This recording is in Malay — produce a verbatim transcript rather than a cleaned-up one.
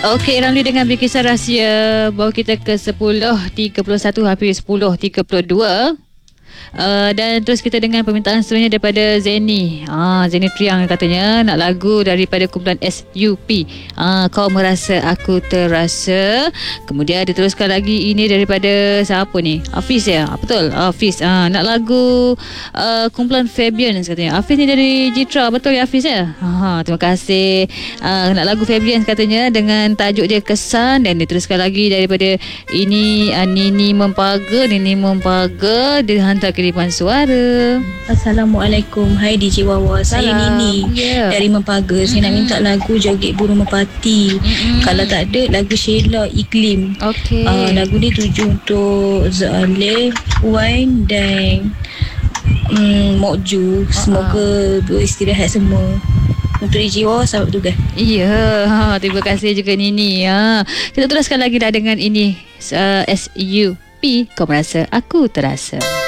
Okey, Ramli dengan Berkisah Rahsia bawa kita ke sepuluh tiga puluh satu hampir sepuluh tiga puluh dua. Uh, dan terus kita dengan permintaan seterusnya daripada Zeni. Ah, Zeni Triang katanya nak lagu daripada kumpulan S U P. Ah, Kau Merasa Aku Terasa. Kemudian diteruskan lagi ini daripada siapa ni? Hafiz ya? Ah, betul. Hafiz. Ah, nak lagu uh, kumpulan Fabians katanya. Hafiz ni dari Jitra, betul ya Hafiz ya? Ah, terima kasih. Ah, nak lagu Fabians katanya dengan tajuk dia Kesan, dan diteruskan lagi daripada ini uh, Nini Mempaga, Nini Mempaga dihantar kiriman suara. Assalamualaikum. Hai D J Wawa. Saya Nini yeah. dari Mempaga. Saya mm-hmm. nak minta lagu Joget Burung Merpati. Mm-hmm. Kalau tak ada, lagu Sheila Iklim. Okey. Uh, lagu ni tuju untuk Zalif, Wain dan um, Mokju. Semoga uh-huh. beristirahat semua. Untuk D J Wawa, sahabat bertugas. Ya, ha, terima kasih juga Nini. Ha. Kita teruskan lagi dah dengan ini uh, S U P, Kau Merasa Aku Terasa.